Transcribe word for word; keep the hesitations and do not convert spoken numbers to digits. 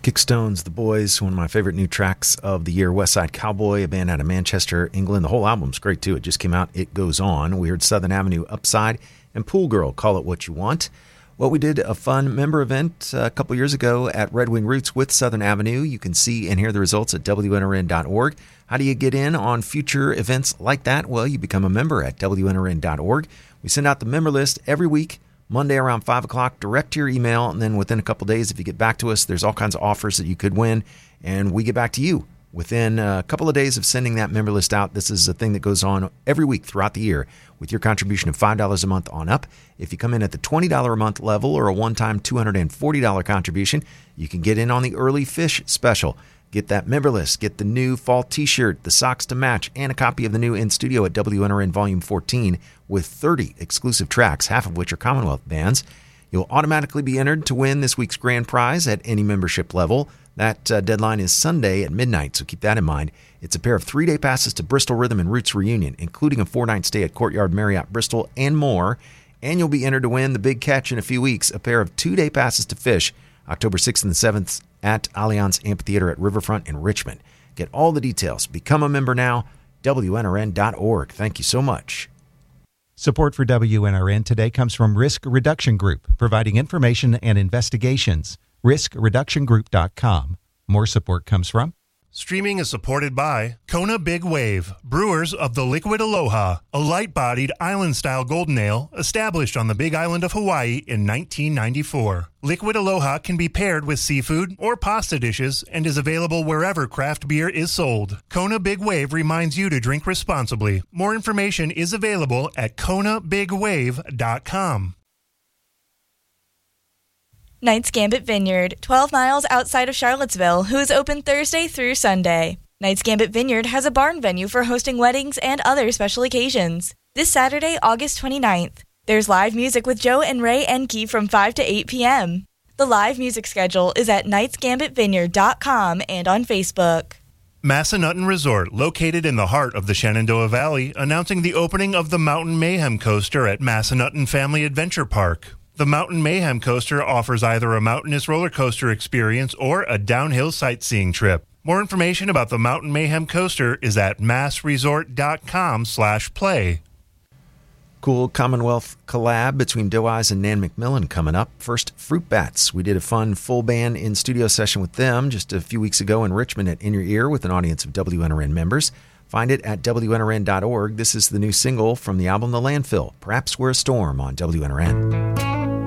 Kickstones, The Boys, one of my favorite new tracks of the year. West Side Cowboy, a band out of Manchester, England. The whole album's great, too. It just came out. It Goes On. We heard Southern Avenue, Upside, and Pool Girl, Call It What You Want. Well, we did a fun member event a couple years ago at Red Wing Roots with Southern Avenue. You can see and hear the results at W N R N dot org. How do you get in on future events like that? Well, you become a member at W N R N dot org. We send out the member list every week, Monday around five o'clock, direct to your email, and then within a couple days, if you get back to us, there's all kinds of offers that you could win, and we get back to you within a couple of days of sending that member list out. This is a thing that goes on every week throughout the year with your contribution of five dollars a month on up. If you come in at the twenty dollars a month level or a one-time two hundred forty dollars contribution, you can get in on the early fish special. Get that member list, get the new fall t-shirt, the socks to match, and a copy of the new In Studio at W N R N Volume fourteen with thirty exclusive tracks, half of which are Commonwealth bands. You'll automatically be entered to win this week's grand prize at any membership level. That uh, deadline is Sunday at midnight, so keep that in mind. It's a pair of three-day passes to Bristol Rhythm and Roots Reunion, including a four-night stay at Courtyard Marriott Bristol and more. And you'll be entered to win the big catch in a few weeks, a pair of two-day passes to Fish, October sixth and seventh at Allianz Amphitheater at Riverfront in Richmond. Get all the details. Become a member now, W N R N dot org. Thank you so much. Support for W N R N today comes from Risk Reduction Group, providing information and investigations. risk reduction group dot com. More support comes from Streaming is supported by Kona Big Wave, brewers of the Liquid Aloha, a light-bodied island-style golden ale established on the Big Island of Hawaii in nineteen ninety-four. Liquid Aloha can be paired with seafood or pasta dishes and is available wherever craft beer is sold. Kona Big Wave reminds you to drink responsibly. More information is available at kona big wave dot com. Knights Gambit Vineyard, twelve miles outside of Charlottesville, who is open Thursday through Sunday. Knights Gambit Vineyard has a barn venue for hosting weddings and other special occasions. This Saturday, August twenty-ninth. There's live music with Joe and Ray Enke from five to eight p.m. The live music schedule is at knights gambit vineyard dot com and on Facebook. Massanutten Resort, located in the heart of the Shenandoah Valley, announcing the opening of the Mountain Mayhem Coaster at Massanutten Family Adventure Park. The Mountain Mayhem Coaster offers either a mountainous roller coaster experience or a downhill sightseeing trip. More information about the Mountain Mayhem Coaster is at mass resort dot com slash play. Cool Commonwealth collab between Doe Eyes and Nan McMillan coming up. First, Fruit Bats. We did a fun full band in-studio session with them just a few weeks ago in Richmond at In Your Ear with an audience of W N R N members. Find it at W N R N dot org. This is the new single from the album The Landfill, Perhaps We're a Storm on W N R N.